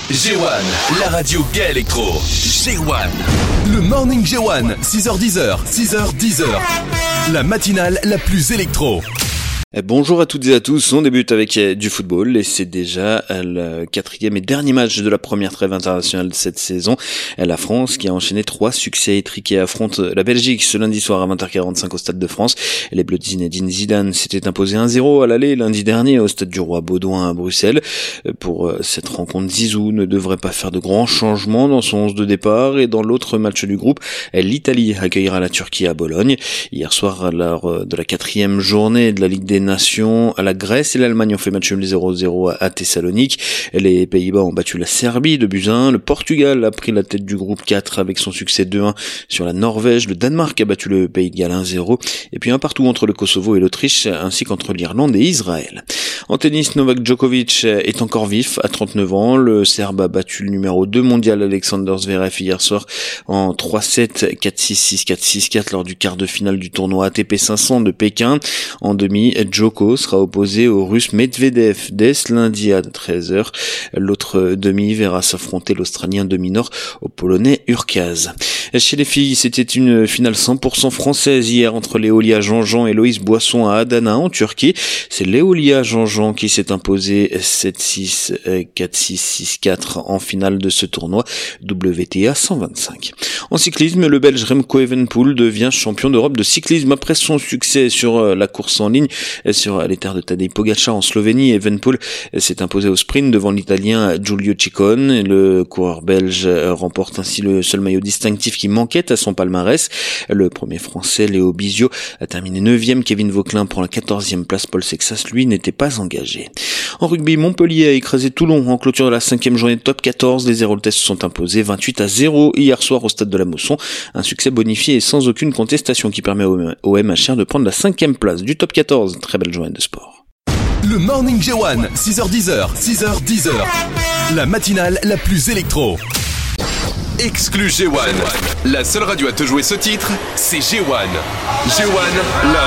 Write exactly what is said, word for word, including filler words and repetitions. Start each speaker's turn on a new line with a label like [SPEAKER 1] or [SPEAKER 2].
[SPEAKER 1] G un, la radio gay électro. G un. Le Morning G un, six heures dix, six heures dix. La matinale la plus électro.
[SPEAKER 2] Bonjour à toutes et à tous, on débute avec du football et c'est déjà le quatrième et dernier match de la première trêve internationale de cette saison. La France qui a enchaîné trois succès étriqués affronte la Belgique ce lundi soir à vingt heures quarante-cinq au Stade de France. Les Bleus de Zinedine Zidane s'étaient imposés un zéro à l'aller lundi dernier au Stade du Roi Baudouin à Bruxelles. Pour cette rencontre, Zizou ne devrait pas faire de grands changements dans son onze de départ et dans l'autre match du groupe, l'Italie accueillera la Turquie à Bologne. Hier soir, lors de la quatrième journée de la Ligue des Nations, la Grèce et l'Allemagne ont fait match nul zéro zéro à Thessalonique. Les Pays-Bas ont battu la Serbie de buts à un. Le Portugal a pris la tête du groupe quatre avec son succès deux un sur la Norvège. Le Danemark a battu le Pays de Galles un zéro. Et puis un partout entre le Kosovo et l'Autriche, ainsi qu'entre l'Irlande et Israël. En tennis, Novak Djokovic est encore vif à trente-neuf ans. Le Serbe a battu le numéro deux mondial Alexander Zverev hier soir en trois sept, quatre six, six quatre, six quatre lors du quart de finale du tournoi A T P cinq cents de Pékin. En demi, Djoko sera opposé au Russe Medvedev dès ce lundi à treize heures. L'autre demi verra s'affronter l'Australien demi-nord au Polonais Urkaz. Chez les filles, c'était une finale cent pour cent française hier entre Léolia Jean-Jean et Loïs Boisson à Adana en Turquie. C'est Léolia Jean-Jean qui s'est imposé sept six, quatre six, six quatre en finale de ce tournoi W T A cent vingt-cinq. En cyclisme, le Belge Remco Evenepoel devient champion d'Europe de cyclisme après son succès sur la course en ligne sur les terres de Tadej Pogačar en Slovénie. Evenepoel s'est imposé au sprint devant l'Italien Giulio Ciccone. Le coureur belge remporte ainsi le seul maillot distinctif qui manquait à son palmarès. Le premier français, Léo Bizio, a terminé neuvième. Kevin Vauquelin prend la quatorzième place. Paul Sexas, lui, n'était pas engagé. En rugby, Montpellier a écrasé Toulon en clôture de la cinquième journée de top quatorze. Les Héroltais se sont imposés vingt-huit à zéro hier soir au stade de la Mousson. Un succès bonifié et sans aucune contestation qui permet au M H R de prendre la cinquième place du top quatorze. Très belle journée de sport.
[SPEAKER 1] Le Morning G un, six heures dix, six heures dix. La matinale la plus électro. Exclu G un. La seule radio à te jouer ce titre, c'est G un. G un, la